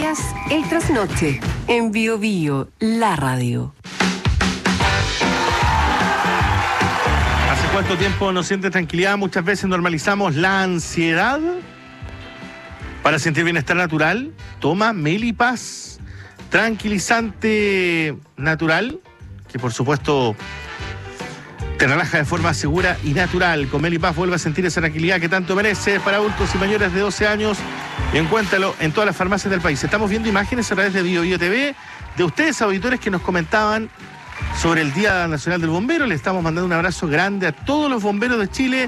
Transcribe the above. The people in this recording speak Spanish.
Escuchas El Trasnoche en Bio Bio, la radio. ¿Hace cuánto tiempo no sientes tranquilidad? Muchas veces normalizamos la ansiedad. Para sentir bienestar natural, toma Melipaz, tranquilizante natural, que por supuesto te relaja de forma segura y natural. Con Melipaz vuelve a sentir esa tranquilidad que tanto mereces. Para adultos y mayores de 12 años, y encuéntralo en todas las farmacias del país. Estamos viendo imágenes a través de Bio Bio TV de ustedes, auditores, que nos comentaban sobre el Día Nacional del Bombero. Le estamos mandando un abrazo grande a todos los bomberos de Chile